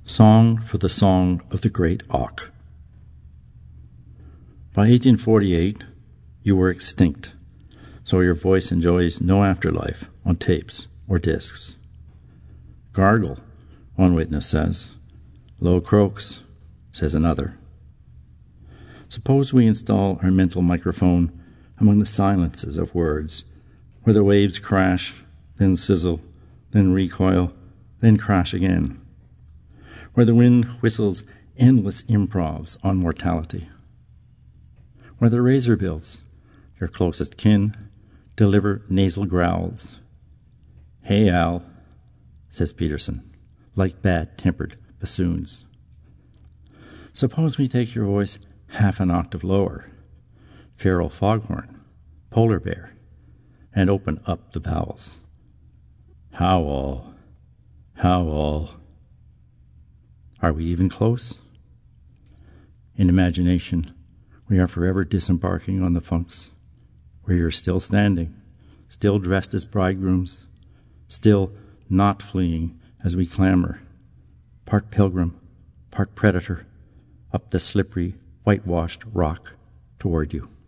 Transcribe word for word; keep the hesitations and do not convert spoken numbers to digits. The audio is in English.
Song for the Song of the Great Auk. By eighteen forty-eight, you were extinct, so your voice enjoys no afterlife on tapes or discs. Gargle, one witness says. Low croaks, says another. Suppose we install our mental microphone among the silences of words, where the waves crash, then sizzle, then recoil, then crash again, where the wind whistles endless improvs on mortality, where the razor bills, your closest kin, deliver nasal growls. Hey, Al, says Peterson, like bad-tempered bassoons. Suppose we take your voice half an octave lower, feral foghorn, polar bear, and open up the vowels. How all, how all. Are we even close? In imagination, we are forever disembarking on the funks, where you're still standing, still dressed as bridegrooms, still not fleeing as we clamber, part pilgrim, part predator, up the slippery, whitewashed rock toward you.